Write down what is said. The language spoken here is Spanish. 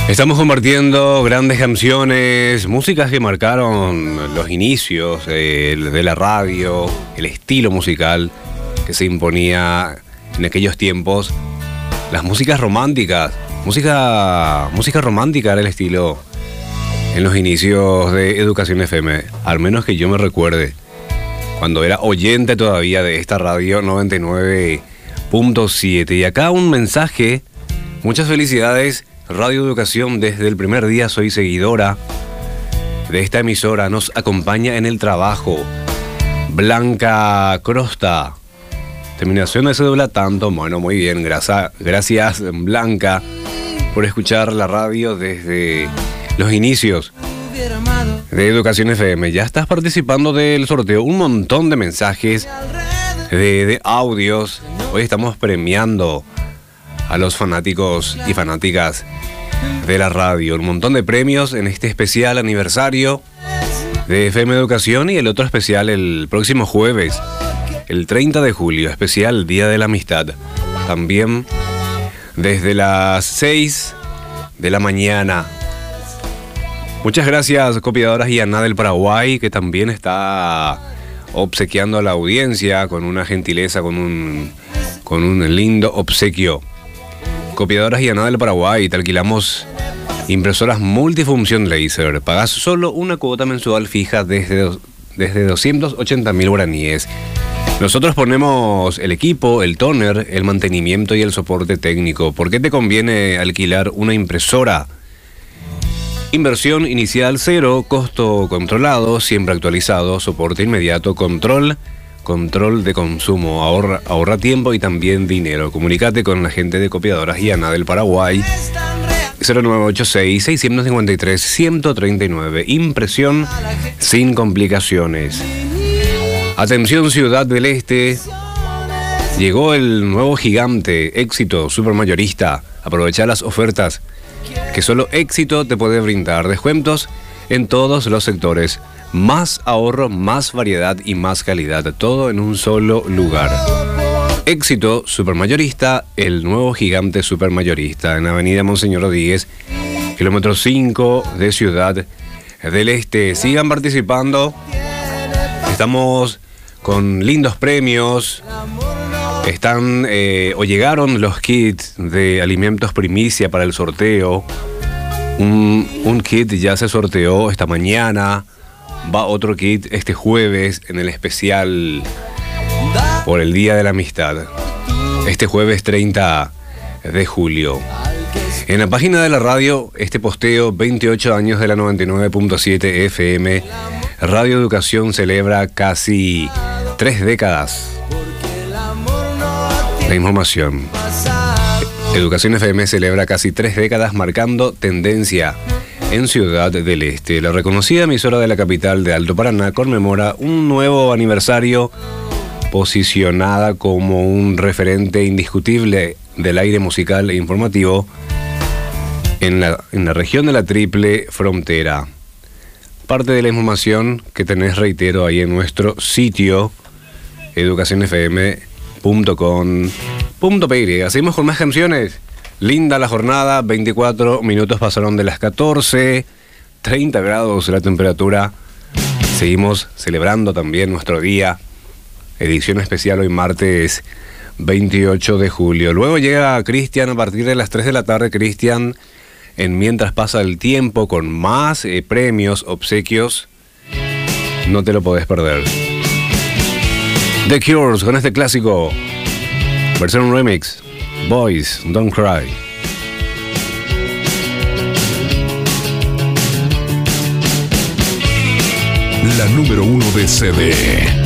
Estamos compartiendo grandes canciones, músicas que marcaron los inicios de la radio, el estilo musical que se imponía en aquellos tiempos, las músicas románticas. Música romántica era el estilo en los inicios de Educación FM, al menos que yo me recuerde, cuando era oyente todavía de esta radio 99.7. Y acá un mensaje, muchas felicidades. Radio Educación, desde el primer día soy seguidora de esta emisora, nos acompaña en el trabajo. Blanca Crosta, terminación de cédula tanto. Bueno, muy bien, gracias Blanca por escuchar la radio desde los inicios de Educación FM. Ya estás participando del sorteo, un montón de mensajes, de audios. Hoy estamos premiando a los fanáticos y fanáticas de la radio. Un montón de premios en este especial aniversario de FM Educación y el otro especial el próximo jueves, el 30 de julio, especial Día de la Amistad. También desde las 6 de la mañana. Muchas gracias, Copiadoras Yaná del Paraguay, que también está obsequiando a la audiencia con una gentileza, con un lindo obsequio. Copiadoras Yaná del Paraguay, te alquilamos impresoras multifunción laser. Pagas solo una cuota mensual fija desde 280.000 guaraníes. Nosotros ponemos el equipo, el tóner, el mantenimiento y el soporte técnico. ¿Por qué te conviene alquilar una impresora? Inversión inicial cero, costo controlado, siempre actualizado, soporte inmediato, control de consumo, ahorra tiempo y también dinero. Comunícate con la gente de Copiadoras Yaná del Paraguay. 0986-653-139. Impresión sin complicaciones. Atención, Ciudad del Este. Llegó el nuevo gigante, Éxito Supermayorista. Aprovecha las ofertas que solo Éxito te puede brindar. Descuentos en todos los sectores. Más ahorro, más variedad y más calidad. Todo en un solo lugar. Éxito Supermayorista, el nuevo gigante supermayorista. En Avenida Monseñor Rodríguez, kilómetro 5 de Ciudad del Este. Sigan participando. Estamos con lindos premios. Están o llegaron los kits de alimentos primicia para el sorteo. Un kit ya se sorteó esta mañana. Va otro kit este jueves en el especial por el Día de la Amistad. Este jueves 30 de julio. En la página de la radio, este posteo, 28 años de la 99.7 FM. Radio Educación celebra casi 3 décadas. La información. Educación FM celebra casi 3 décadas marcando tendencia en Ciudad del Este. La reconocida emisora de la capital de Alto Paraná conmemora un nuevo aniversario, posicionada como un referente indiscutible del aire musical e informativo en la región de la Triple Frontera. Parte de la información que tenés, reitero, ahí en nuestro sitio educacionfm.com.py. Seguimos con más canciones. Linda la jornada, 24 minutos pasaron de las 14, 30 grados la temperatura. Seguimos celebrando también nuestro día, edición especial hoy martes 28 de julio. Luego llega Cristian a partir de las 3 de la tarde, Cristian, en Mientras Pasa el Tiempo, con más premios, obsequios. No te lo podés perder. The Cures con este clásico, versión remix. Boys, Don't Cry. La número 1 de CD.